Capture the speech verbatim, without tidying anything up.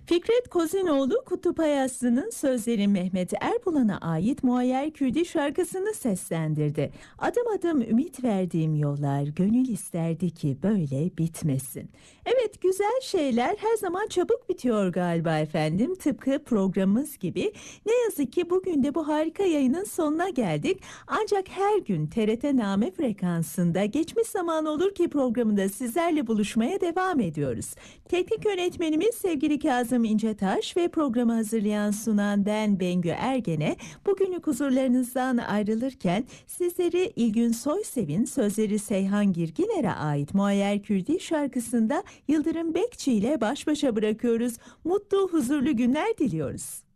Fikret Kozinoğlu Kutup Ayaslı'nın sözleri Mehmet Erbulan'a ait Muayyer Kürdi şarkısını seslendirdi. Adım adım ümit verdiğim yollar gönül isterdi ki böyle bitmesin. Evet, güzel şeyler her zaman çabuk bitiyor galiba efendim. Tıpkı programımız gibi. Ne yazık ki bugün de bu harika yayının sonuna geldik. Ancak her gün T R T Name frekansında Geçmiş Zaman Olur Ki programında sizlerle buluşmaya devam ediyoruz. Teknik yönetmenimiz sevgili Kazım İncetaş ve programı hazırlayan sunan ben Bengü Ergen'e bugünlük huzurlarınızdan ayrılırken sizleri İlgün Soysev'in sözleri Seyhan Girginer'e ait Muayyer Kürdi şarkısında Yıldırım Bekçi ile baş başa bırakıyoruz. Mutlu, huzurlu günler diliyoruz.